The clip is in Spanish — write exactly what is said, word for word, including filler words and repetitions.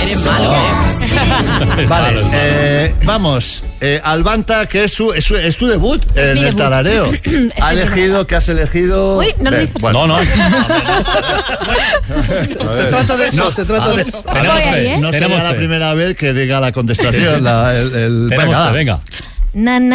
Eres malo, ¿eh? Vale, eh, vamos. Eh, Albanta, que es, su, es, su, es tu debut en mi el debut. tarareo. Ha elegido, que has elegido. Uy, no lo Ven, digas. bueno. No, no. Se trata de eso, se trata de eso. Tenemos Voy ahí, fe, ¿eh? No tenemos será la fe. primera vez que diga la contestación. La, el, el, Tenemos venga, fe, venga. Na, na,